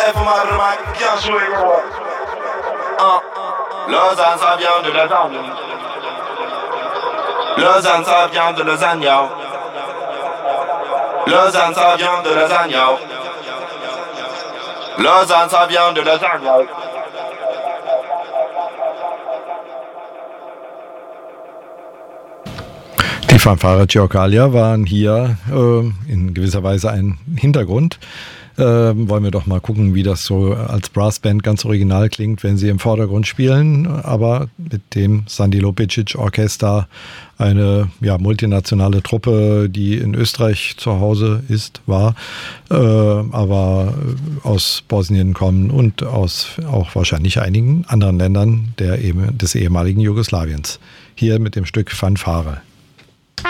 Informalement bien joué. Lausanne, ça vient de Lausanne. Lausanne, ça vient de Lausanne. Lausanne, ça vient de Lausanne. Lausanne, ça vient de Lausanne. Die Fanfare Georgalia waren hier in gewisser Weise ein Hintergrund. Wollen wir doch mal gucken, wie das so als Brassband ganz original klingt, wenn sie im Vordergrund spielen, aber mit dem Sandy Lobicic Orchester, eine multinationale Truppe, die in Österreich zu Hause war, aber aus Bosnien kommen und aus auch wahrscheinlich einigen anderen Ländern des ehemaligen Jugoslawiens. Hier mit dem Stück Fanfare.